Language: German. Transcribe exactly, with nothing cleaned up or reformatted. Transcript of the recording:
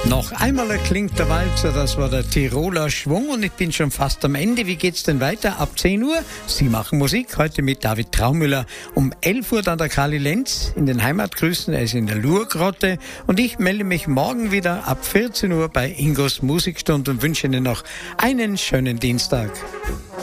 Noch einmal erklingt der Walzer, das war der Tiroler Schwung und ich bin schon fast am Ende. Wie geht's denn weiter? Ab zehn Uhr, Sie machen Musik, heute mit David Traumüller. Um elf Uhr dann der Kali Lenz in den Heimatgrüßen, er ist in der Lurgrotte und ich melde mich morgen wieder ab vierzehn Uhr bei Ingos Musikstunde und wünsche Ihnen noch einen schönen Dienstag.